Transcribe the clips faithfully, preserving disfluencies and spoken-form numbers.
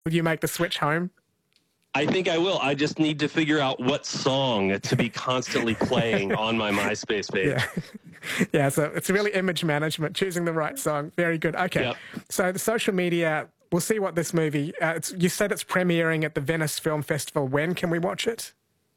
Will you make the switch home? I think I will. I just need to figure out what song to be constantly playing on my MySpace page. Yeah. Yeah, so it's really image management, choosing the right song. Very good. Okay. Yep. So the social media, we'll see what this movie, uh, it's, you said it's premiering at the Venice Film Festival. When can we watch it?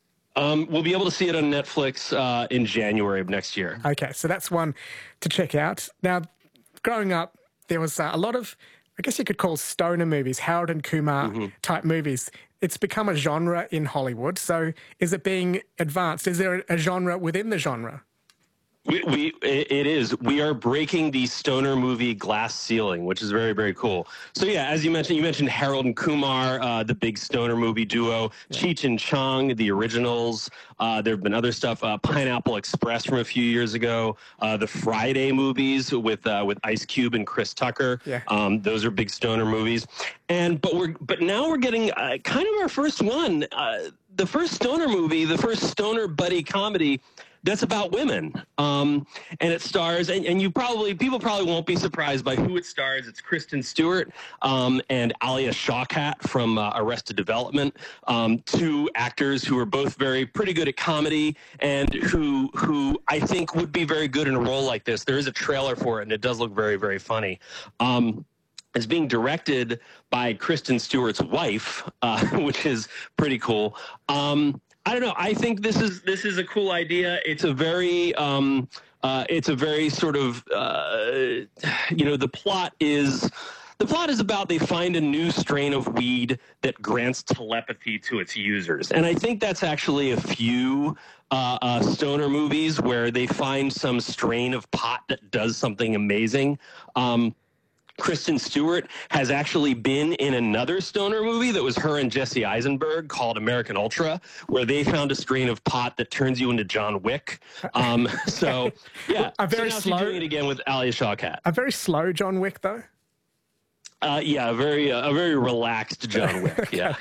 Um, we'll be able to see it on Netflix uh, in January of next year. Okay, so that's one to check out. Now, growing up, there was uh, a lot of, I guess you could call stoner movies, Harold and Kumar mm-hmm. type movies. It's become a genre in Hollywood. So is it being advanced? Is there a genre within the genre? We, we, it is. We are breaking the stoner movie glass ceiling, which is very, very cool. So yeah, as you mentioned, you mentioned Harold and Kumar, uh, the big stoner movie duo, yeah. Cheech and Chong, the originals. Uh, there have been other stuff, uh, Pineapple Express from a few years ago, uh, the Friday movies with uh, with Ice Cube and Chris Tucker. Yeah. Um, those are big stoner movies. And but we're but now we're getting uh, kind of our first one, uh, the first stoner movie, the first stoner buddy comedy. That's about women, um, and it stars, and, and you probably, people probably won't be surprised by who it stars. It's Kristen Stewart um, and Alia Shawkat from uh, Arrested Development, um, two actors who are both very pretty good at comedy, and who who I think would be very good in a role like this. There is a trailer for it, and it does look very, very funny. Um, It's being directed by Kristen Stewart's wife, uh, which is pretty cool. Um, I don't know. I think this is this is a cool idea. It's a very um, uh, it's a very sort of uh, you know the plot is the plot is about they find a new strain of weed that grants telepathy to its users, and I think that's actually a few uh, uh, stoner movies where they find some strain of pot that does something amazing. Um, Kristen Stewart has actually been in another stoner movie that was her and Jesse Eisenberg called American Ultra, where they found a strain of pot that turns you into John Wick. Um, so, yeah. A very so now slow, she's doing it again with Alia Shawkat. A very slow John Wick, though? Uh, yeah, a very, uh, a very relaxed John Wick, yeah.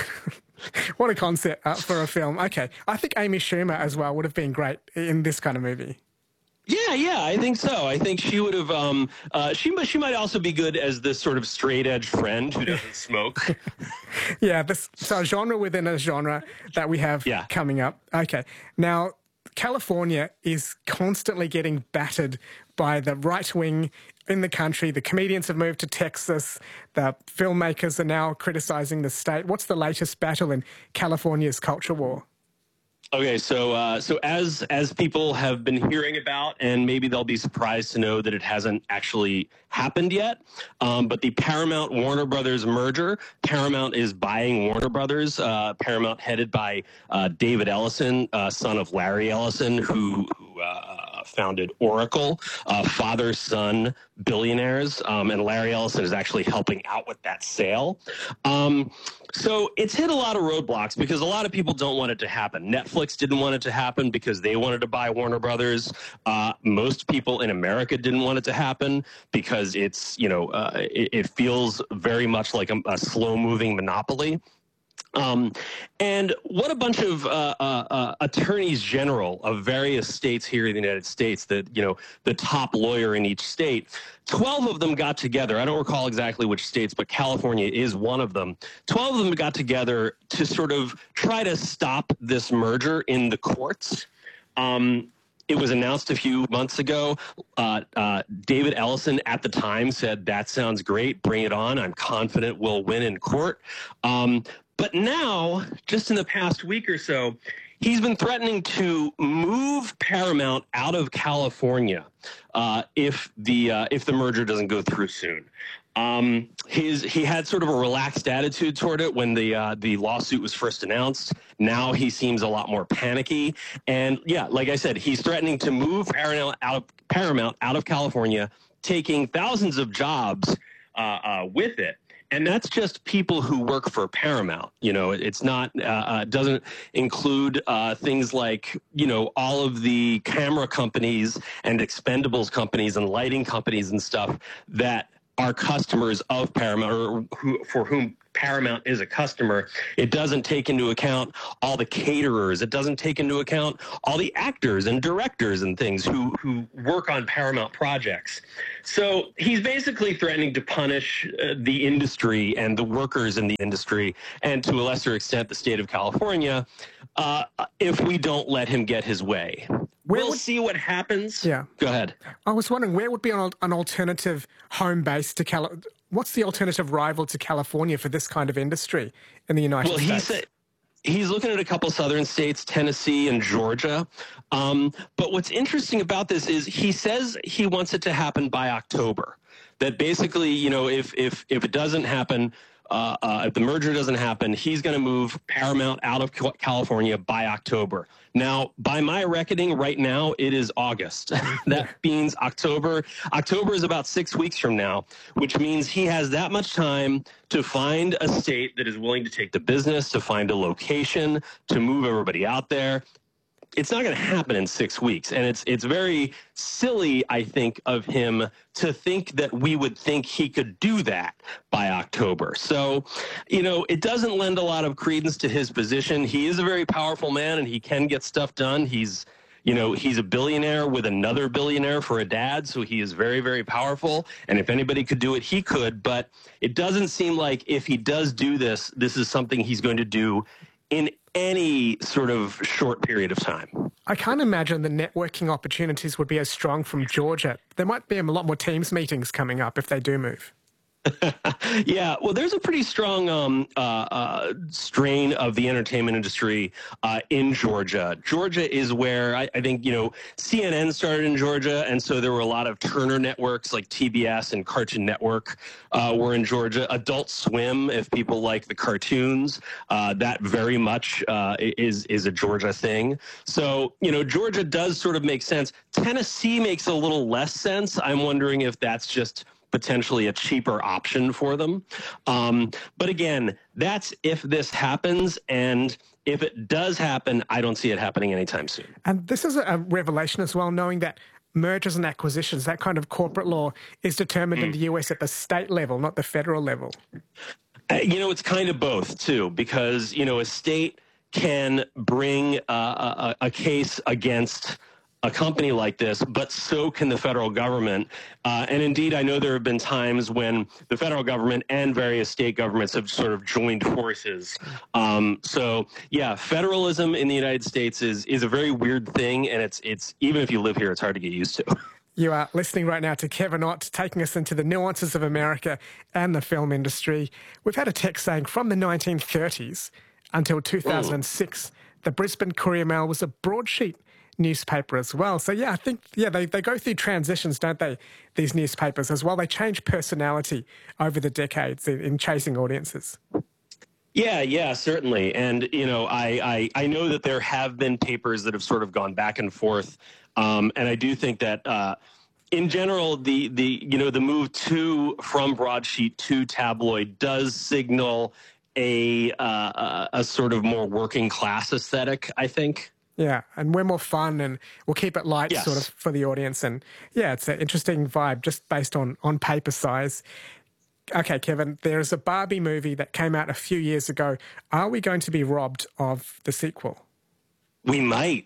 What a concept uh, for a film. Okay. I think Amy Schumer as well would have been great in this kind of movie. Yeah, yeah, I think so. I think she would have. Um, uh, she she might also be good as this sort of straight edge friend who doesn't smoke. Yeah, this, so a genre within a genre that we have yeah. coming up. Okay, now California is constantly getting battered by the right wing in the country. The comedians have moved to Texas. The filmmakers are now criticizing the state. What's the latest battle in California's culture war? Okay, so uh, so as as people have been hearing about, and maybe they'll be surprised to know that it hasn't actually happened yet, um, but the Paramount Warner Brothers merger, Paramount is buying Warner Brothers. Uh, Paramount headed by uh, David Ellison, uh, son of Larry Ellison, who, who uh, founded Oracle, uh, father-son billionaires, um, and Larry Ellison is actually helping out with that sale. Um, so it's hit a lot of roadblocks because a lot of people don't want it to happen. Netflix didn't want it to happen because they wanted to buy Warner Brothers. Uh, most people in America didn't want it to happen because it's, you know, uh, it, it feels very much like a, a slow-moving monopoly. Um, and what a bunch of uh, uh, uh, attorneys general of various states here in the United States, that, you know, the top lawyer in each state, twelve of them got together. I don't recall exactly which states, but California is one of them. twelve of them got together to sort of try to stop this merger in the courts. Um, It was announced a few months ago. Uh, uh, David Ellison at the time said, that sounds great, bring it on. I'm confident we'll win in court. Um, but now, just in the past week or so, he's been threatening to move Paramount out of California uh, if the uh, if the merger doesn't go through soon. Um, his, he had sort of a relaxed attitude toward it when the uh, the lawsuit was first announced. Now he seems a lot more panicky. And yeah, like I said, he's threatening to move Paramount out of, Paramount out of California, taking thousands of jobs uh, uh, with it. And that's just people who work for Paramount. You know, it's not, uh, uh, doesn't include uh, things like, you know, all of the camera companies and expendables companies and lighting companies and stuff that are customers of Paramount, or who, for whom Paramount is a customer. It doesn't take into account all the caterers. It doesn't take into account all the actors and directors and things who, who work on Paramount projects. So he's basically threatening to punish uh, the industry and the workers in the industry, and to a lesser extent, the state of California, uh, if we don't let him get his way. Where we'll would, see what happens. Yeah. Go ahead. I was wondering, where would be an, an alternative home base to California? What's the alternative rival to California for this kind of industry in the United well, States? He said, he's looking at a couple southern states, Tennessee and Georgia. Um, but what's interesting about this is he says he wants it to happen by October. That basically, you know, if if if it doesn't happen, uh, uh, if the merger doesn't happen, he's going to move Paramount out of California by October. Now, by my reckoning, right now it is August. That means October. October is about six weeks from now, which means he has that much time to find a state that is willing to take the business, to find a location, to move everybody out there. It's not going to happen in six weeks. And it's it's very silly, I think, of him to think that we would think he could do that by October. So, you know, it doesn't lend a lot of credence to his position. He is a very powerful man and he can get stuff done. He's, you know, he's a billionaire with another billionaire for a dad. So he is very, very powerful. And if anybody could do it, he could. But it doesn't seem like if he does do this, this is something he's going to do in any sort of short period of time. I can't imagine the networking opportunities would be as strong from Georgia. There might be a lot more Teams meetings coming up if they do move. Yeah, well, there's a pretty strong um, uh, uh, strain of the entertainment industry uh, in Georgia. Georgia is where I, I think, you know, C N N started in Georgia, and so there were a lot of Turner networks like T B S and Cartoon Network uh, were in Georgia. Adult Swim, if people like the cartoons, uh, that very much uh, is is a Georgia thing. So, you know, Georgia does sort of make sense. Tennessee makes a little less sense. I'm wondering if that's just potentially a cheaper option for them. Um, but again, that's if this happens. And if it does happen, I don't see it happening anytime soon. And this is a revelation as well, knowing that mergers and acquisitions, that kind of corporate law, is determined mm. in the U S at the state level, not the federal level. Uh, you know, it's kind of both, too, because, you know, a state can bring uh, a, a case against a company like this, but so can the federal government. Uh, and indeed, I know there have been times when the federal government and various state governments have sort of joined forces. Um, so, yeah, federalism in the United States is is a very weird thing, and it's it's even if you live here, it's hard to get used to. You are listening right now to Kevin Ott, taking us into the nuances of America and the film industry. We've had a text saying from the nineteen thirties until two thousand six, mm. the Brisbane Courier-Mail was a broadsheet newspaper as well. So yeah, I think, yeah, they, they go through transitions, don't they, these newspapers as well? They change personality over the decades in, in chasing audiences. Yeah, yeah, certainly. And, you know, I, I, I know that there have been papers that have sort of gone back and forth. Um, and I do think that, uh, in general, the, the, you know, the move to, from broadsheet to tabloid does signal a, uh, a sort of more working class aesthetic, I think. Yeah, and we're more fun and we'll keep it light yes. sort of for the audience. And yeah, it's an interesting vibe just based on, on paper size. Okay, Kevin, there's a Barbie movie that came out a few years ago. Are we going to be robbed of the sequel? We might,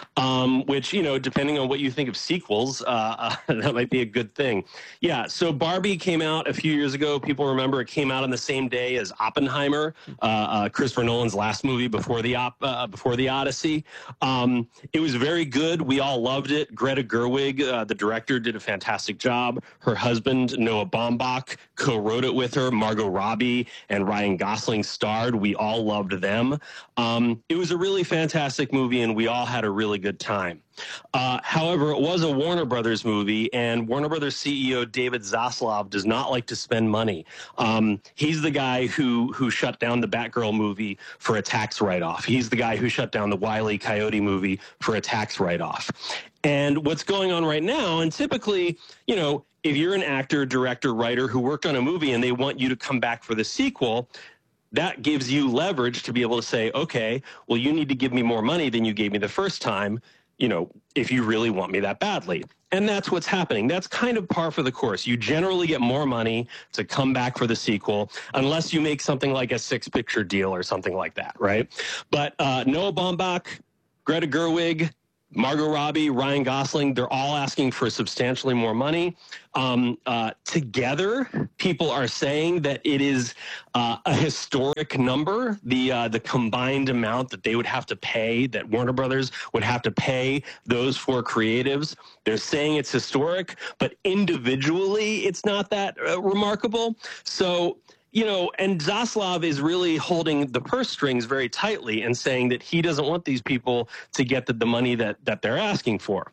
um, which, you know, depending on what you think of sequels, uh, uh, that might be a good thing. Yeah, so Barbie came out a few years ago. People remember it came out on the same day as Oppenheimer, uh, uh, Christopher Nolan's last movie before the op- uh, before the Odyssey. Um, it was very good. We all loved it. Greta Gerwig, uh, the director, did a fantastic job. Her husband, Noah Baumbach, co-wrote it with her. Margot Robbie and Ryan Gosling starred. We all loved them. Um, it was a really fantastic movie. Movie, and we all had a really good time. Uh, however, it was a Warner Brothers movie, and Warner Brothers C E O David Zaslav does not like to spend money. Um, he's the guy who who shut down the Batgirl movie for a tax write-off. He's the guy who shut down the Wile E. Coyote movie for a tax write-off. And what's going on right now, and typically, you know, if you're an actor, director, writer who worked on a movie and they want you to come back for the sequel, that gives you leverage to be able to say, okay, well, you need to give me more money than you gave me the first time. you know, if you really want me that badly. And that's what's happening. That's kind of par for the course. You generally get more money to come back for the sequel, unless you make something like a six-picture deal or something like that, right? But uh, Noah Baumbach, Greta Gerwig, Margot Robbie, Ryan Gosling, they're all asking for substantially more money. Um, uh, together, people are saying that it is uh, a historic number, the uh, the combined amount that they would have to pay, that Warner Brothers would have to pay those four creatives. They're saying it's historic, but individually, it's not that uh, remarkable. So, you know, and Zaslav is really holding the purse strings very tightly and saying that he doesn't want these people to get the, the money that, that they're asking for.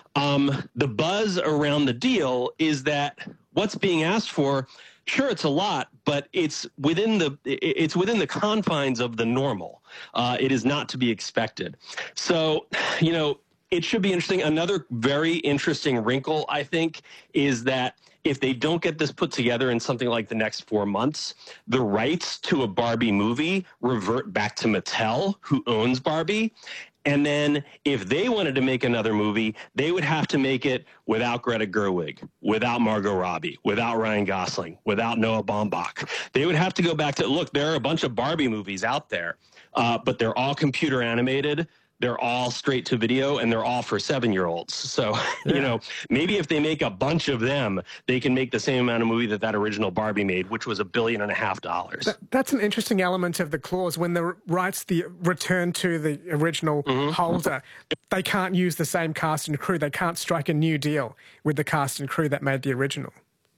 Um, the buzz around the deal is that what's being asked for, sure, it's a lot, but it's within the it's within the confines of the normal. Uh, it is not to be expected. So, you know, it should be interesting. Another very interesting wrinkle, I think, is that if they don't get this put together in something like the next four months, the rights to a Barbie movie revert back to Mattel, who owns Barbie. And then if they wanted to make another movie, they would have to make it without Greta Gerwig, without Margot Robbie, without Ryan Gosling, without Noah Baumbach. They would have to go back to, look, there are a bunch of Barbie movies out there, uh, but they're all computer animated. They're all straight to video, and they're all for seven-year-olds. So, yeah. you know, maybe if they make a bunch of them, they can make the same amount of movie that that original Barbie made, which was a billion and a half dollars. That, that's an interesting element of the clause. When the rights the return to the original mm-hmm. holder, they can't use the same cast and crew. They can't strike a new deal with the cast and crew that made the original.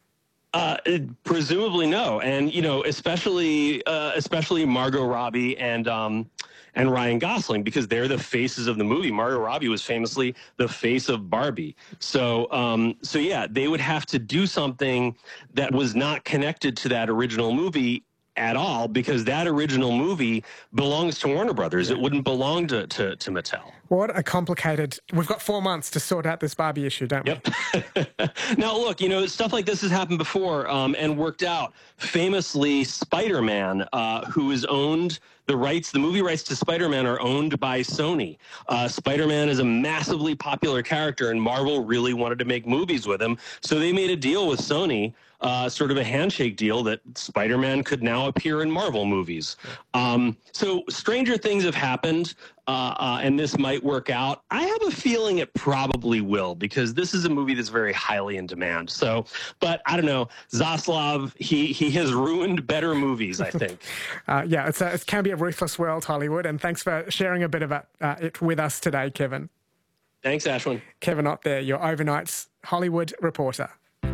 Uh, presumably no, and you know, especially uh, especially Margot Robbie and um, and Ryan Gosling, because they're the faces of the movie. Margot Robbie was famously the face of Barbie. So um, so yeah, they would have to do something that was not connected to that original movie at all, because that original movie belongs to Warner Brothers. Yeah. It wouldn't belong to, to, to Mattel. What a complicated... We've got four months to sort out this Barbie issue, don't we? Yep. Now, look, you know, stuff like this has happened before um, and worked out. Famously, Spider-Man, uh, who is owned... The rights, the movie rights to Spider-Man are owned by Sony. Uh, Spider-Man is a massively popular character, and Marvel really wanted to make movies with him. So they made a deal with Sony, uh, sort of a handshake deal, that Spider-Man could now appear in Marvel movies. Um, so stranger things have happened, uh, uh, and this might work out. I have a feeling it probably will, because this is a movie that's very highly in demand. So, but I don't know, Zaslav, he, he has ruined better movies, I think. uh, yeah, it's a, it can be a ruthless world, Hollywood, and thanks for sharing a bit of it, uh, it with us today, Kevin. Thanks, Ashwin. Kevin Ott there, your overnight's Hollywood reporter.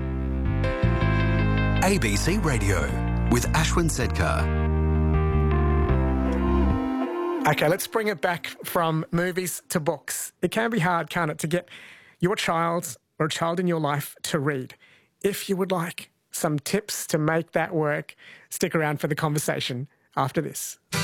A B C Radio with Ashwin Sedkar. Okay, let's bring it back from movies to books. It can be hard, can't it, to get your child or a child in your life to read. If you would like some tips to make that work, stick around for the conversation after this.